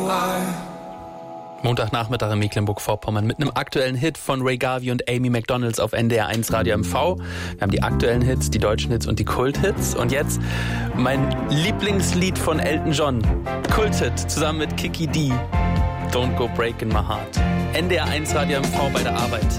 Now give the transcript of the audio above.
Montagnachmittag in Mecklenburg-Vorpommern mit einem aktuellen Hit von Ray Garvey und Amy McDonalds auf NDR 1 Radio MV. Wir haben die aktuellen Hits, die deutschen Hits und die Kult-Hits. Und jetzt mein Lieblingslied von Elton John. Kult-Hit zusammen mit Kiki D. Don't Go Breaking My Heart. NDR 1 Radio MV bei der Arbeit.